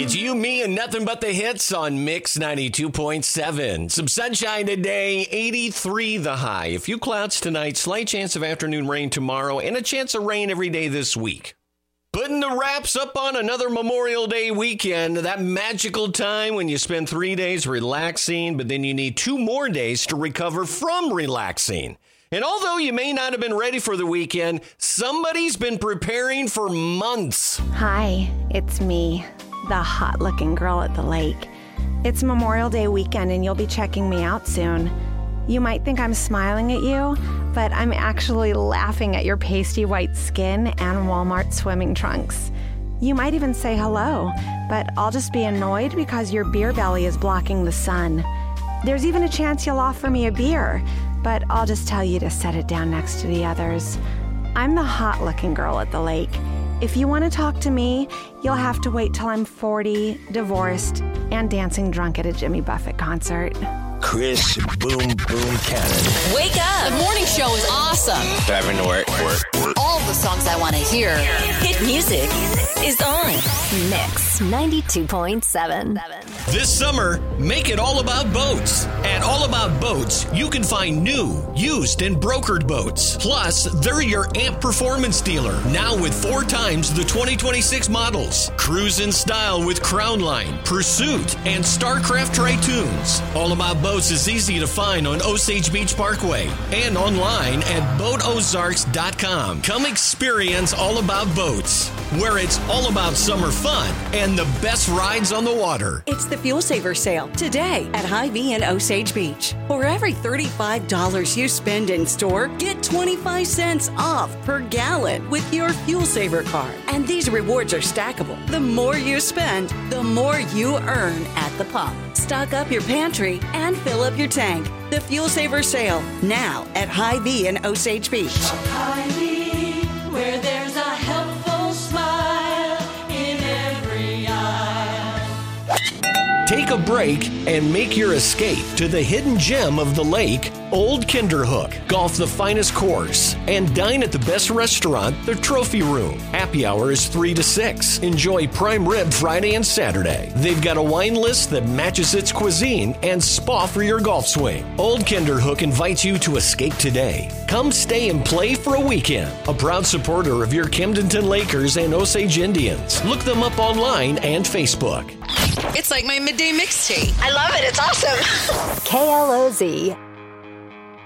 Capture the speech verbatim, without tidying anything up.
It's you, me, and nothing but the hits on Mix ninety-two point seven. Some sunshine today, eighty-three the high. A few clouds tonight, slight chance of afternoon rain tomorrow, and a chance of rain every day this week. Putting the wraps up on another Memorial Day weekend, that magical time when you spend three days relaxing, but then you need two more days to recover from relaxing. And although you may not have been ready for the weekend, somebody's been preparing for months. Hi, it's me, the hot-looking girl at the lake. It's Memorial Day weekend and you'll be checking me out soon. You might think I'm smiling at you, but I'm actually laughing at your pasty white skin and Walmart swimming trunks. You might even say hello, but I'll just be annoyed because your beer belly is blocking the sun. There's even a chance you'll offer me a beer, but I'll just tell you to set it down next to the others. I'm the hot-looking girl at the lake. If you want to talk to me, you'll have to wait till I'm forty, divorced, and dancing drunk at a Jimmy Buffett concert. Chris Boom Boom Cannon. Wake up! The morning show is awesome. Driving to work, work, work. All the songs I want to hear. Hit music is on. Mix ninety-two point seven. This summer, make it all about boats. At All About Boats, you can find new, used, and brokered boats. Plus, they're your A M P performance dealer, now with four times the twenty twenty-six models. Cruise in style with Crownline, Pursuit, and Starcraft Tritoons. All About Boats is easy to find on Osage Beach Parkway and online at boat ozarks dot com. Come experience All About Boats, where it's all about summer fun and the best rides on the water. It's the Fuel Saver Sale today at Hy-Vee in Osage Beach. For every thirty-five dollars you spend in store, get twenty-five cents off per gallon with your Fuel Saver card. And these rewards are stackable. The more you spend, the more you earn at the pump. Stock up your pantry and fill up your tank. The Fuel Saver Sale, now at Hy-Vee in Osage Beach. Hy-Vee, where there's a helpful smile in every eye. Take a break and make your escape to the hidden gem of the lake, Old Kinderhook. Golf the finest course and dine at the best restaurant, the Trophy Room. Happy hour is three to six. Enjoy prime rib Friday and Saturday. They've got a wine list that matches its cuisine and spa for your golf swing. Old Kinderhook invites you to escape today. Come stay and play for a weekend. A proud supporter of your Camdenton Lakers and Osage Indians. Look them up online and Facebook. It's like my midday mixtape. I love it. It's awesome. K L O Z